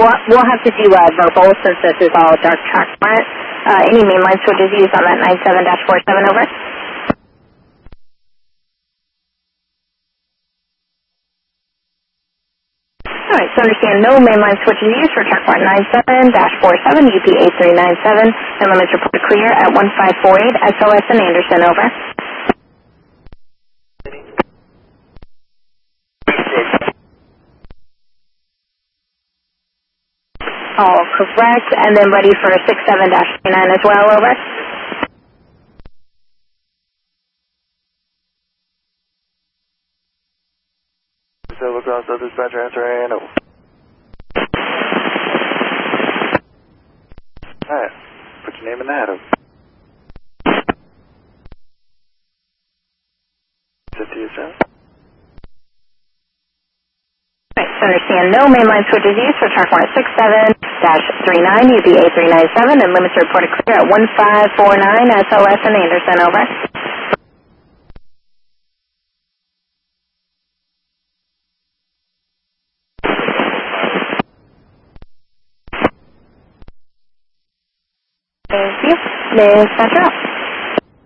we'll have to do verbal since this is all dark track front. Any mainline switches used on that 97-47, over? Alright, so understand no mainline switches used for track front 97-47, UP 8397, and limits reported clear at 1548, SOS in Anderson, over. All correct, and then ready for 67-39 as well, over. Silver Cross, dispatcher, answer and over. Alright, put your name in the hat over. Is it to yourself? Alright, so understand no mainline switches used for track 167-39, UP 8397, and limits reported clear at 1549, SOS in Anderson, over. Thank you. Dispatcher out.